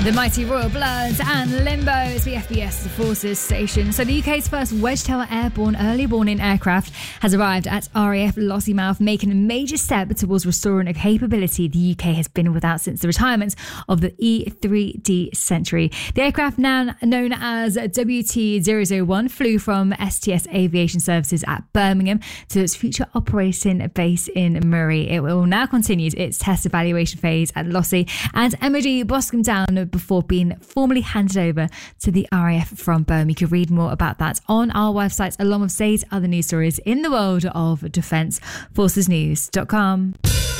The mighty Royal Bloods and Limbo is the FBS Forces station. So the UK's first Wedgetail airborne early warning aircraft has arrived at RAF Lossiemouth, making a major step towards restoring a capability the UK has been without since the retirement of the E-3D Sentry. The aircraft, now known as WT-001, flew from STS Aviation Services at Birmingham to its future operating base in Murray. It will now continue its test evaluation phase at Lossie and MOD Boscombe Down before being formally handed over to the RAF from Birmingham. You can read more about that on our website, along with 8 other news stories in the world of defence. Forcesnews.com.